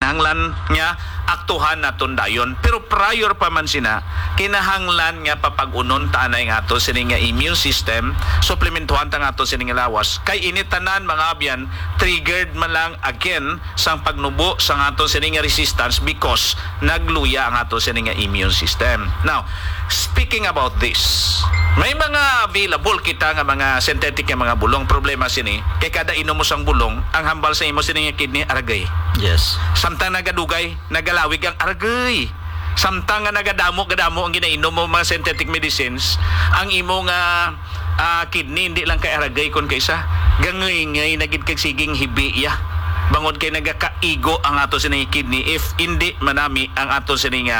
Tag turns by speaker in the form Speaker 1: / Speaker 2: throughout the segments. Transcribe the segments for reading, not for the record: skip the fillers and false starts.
Speaker 1: kinahanglan nga aktuhan naton dayon. Pero prior pa man sina, kinahanglan nga papag-unon taanay nga ato sini nga immune system, suplementuhan ta nga ato sini nga lawas. Kay initanan mga abyan, triggered man lang again sang pagnubo sa nga ato sini nga resistance because nagluya ang ato sini nga immune system. Now, speaking about this, may mga available kita nga mga synthetic nga mga bulong. Problema sini, kay kada inom mo sang bulong, ang hambal sa imo sini nga kidney aragay.
Speaker 2: Yes.
Speaker 1: Samtang nagadugay, nagalawig ang aragay. Samtang nga nagadamo ang ginainom mo mga synthetic medicines, ang imo nga kidney hindi lang kay aragay kon kaysa gangay nagid kag siging hibiya. Bangod kay nagakaigo ang ato sining kidney if hindi manami ang ato sining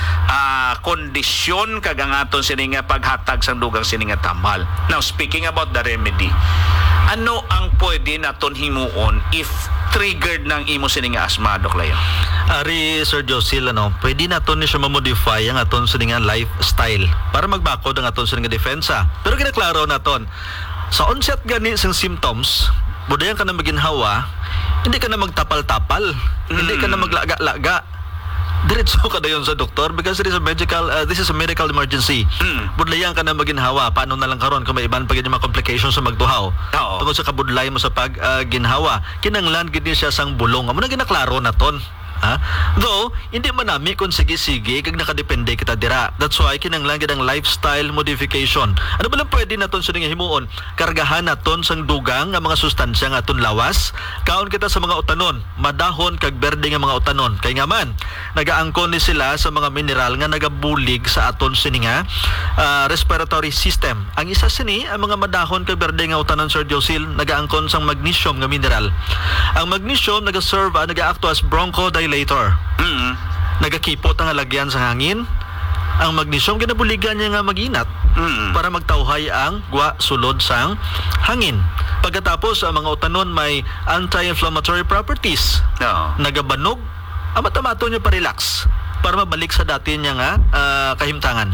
Speaker 1: kondisyon kag ang ato sining paghatag sang dugang sining tambal. Now, speaking about the remedy, ano ang pwede naton himuon if triggered ng imo sining asma, Dok Leo?
Speaker 2: Ari, Sir Josil, pwede naton ni siya ma-modify ang aton sa lifestyle para magbakod ang aton sa depensa. Pero ginaklaro naton, sa onset gani sang symptoms, budayan ka na maginhawa, hindi ka na magtapal-tapal, hindi ka na maglaga-laga. Diretso ka na yun sa doktor because this is a medical emergency. Budlayan ka na maginhawa. Paano na lang karon kung may iban pa yung mga complications sa magduhaw? Tungkol sa kabudlay mo sa pagginhawa. Kinanglan gid siya sang bulong. Amo na ginaklaro na ton. Though, hindi man nami kung sige-sige kag nakadepende kita dira. That's why kinanglan gid ang lifestyle modification. Ano ba lang pwede naton sa nga himuon? Kargahan naton sang dugang nga mga sustansya nga aton lawas. Kaon kita sa mga utanon, madahon kag berde nga mga utanon. Kay nga man, nagaangkon ni sila sa mga mineral nga nagabulig sa aton sini nga respiratory system. Ang isa sini ang mga madahon kag berde nga utanon, Sir Josil, nagaangkon sang magnesium nga mineral. Ang magnesium nagaakto as bronchodilator. Nagakipot ang lagyan sa hangin. Ang magnesium ginabuligan niya nga maginat para magtawhay ang gwa sulod sang hangin. Pagkatapos ang mga utanon may anti-inflammatory properties. Nagabanog ang matamato niya pa-relax para mabalik sa dati niya nga kahimtangan.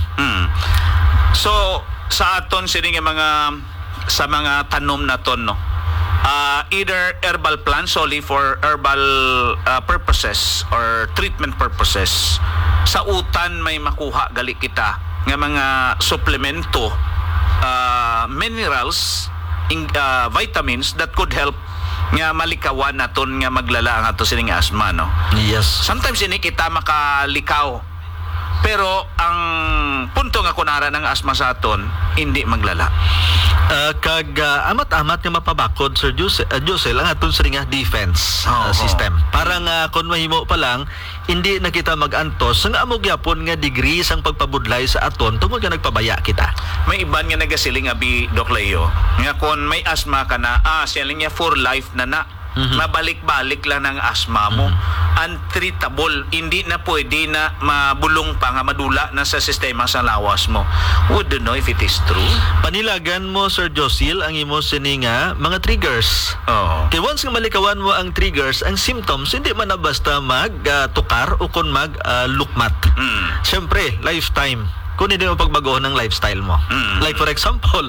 Speaker 1: So sa aton sini nga sa mga tanom naton, no, either herbal plants solely for herbal purposes or treatment purposes, sa utan may makuha gali kita nga mga suplemento, minerals, vitamins that could help nga malikawan naton nga maglala ang ato sining asma, no?
Speaker 2: Yes.
Speaker 1: Sometimes ini kita makalikaw, pero ang punto nga kunara ng asma sa aton hindi maglala.
Speaker 2: Amat-amat nga mapabakod, Sir Josel, ang aton sa nga defense system. Parang kung mahimo pa lang, hindi na kita mag-antos nga amog yapon nga degree sang pagpabudlay sa aton tungod nga nagpabaya kita.
Speaker 1: May iban nga nagasiling abi, Doc Leo, nga kung may asma ka na, siling niya for life na mabalik-balik lang ng asma mo. Untreatable, hindi na pwede na mabulong pa nga madula na sa sistema sa lawas mo. Would you know if it is true?
Speaker 2: Panilagan mo, Sir Josil, ang imo sini nga mga triggers. Kaya once nga malikawan mo ang triggers, ang symptoms, hindi man na basta mag-tukar o kung mag-lukmat. Siyempre, lifetime. Kung hindi mo pagbagoon ng lifestyle mo. Like for example,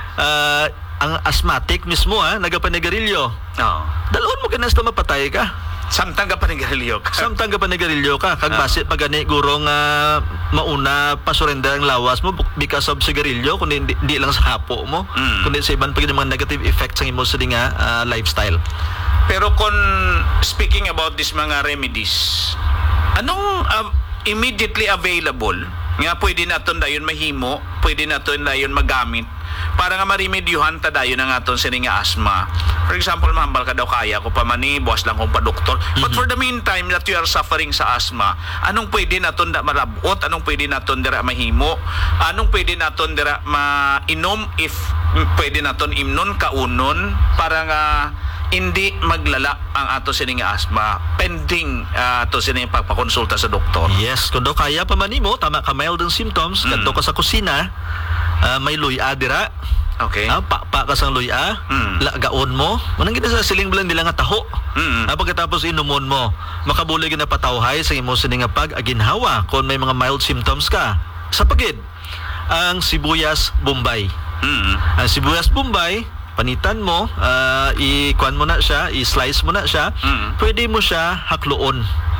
Speaker 2: ang asthmatic mismo nagapanigarilyo. Dalon mo ganas na mapatay ka.
Speaker 1: Samtang ka panigarilyo ka.
Speaker 2: Kag base pag gani gurong mauna pasurrender ang lawas mo because of sigarilyo, kundi hindi lang sa hapo mo, kundi sa ibang pag mga negative effects ang imo sa lifestyle.
Speaker 1: Pero kung speaking about this mga remedies, anong immediately available nga pwede naton dayon mahimo, pwede naton dayon magamit para nga marimedyuhan ta dayon ang aton sining asma? For example, mahambal ka daw, kaya ko pa mani, buwas lang kong pa-doktor. But for the meantime that you are suffering sa asma, anong pwede naton da marabot? Anong pwede naton dira mahimo? Anong pwede naton dira mainom if pwede naton imnon kaunon para nga hindi maglala ang ato sining asma pending ato sining pagpakonsulta sa doktor?
Speaker 2: Yes, kung daw kaya pa manimo, tama ka, mild ang symptoms, kadto ka sa kusina, may luya dira.
Speaker 1: Okay.
Speaker 2: Pa ka sang luya, lagaon mo. Manang gina sa siling bilang nila nga taho. Pagkatapos inumon mo, makabulig na patawhay sa imo sining nga pag-aginhawa kung may mga mild symptoms ka. Sa pagid, ang sibuyas Bombay. Ang sibuyas Bombay, panitan mo, i-kuan mo na siya, i-slice mo na siya, pwede mo siya hakloon.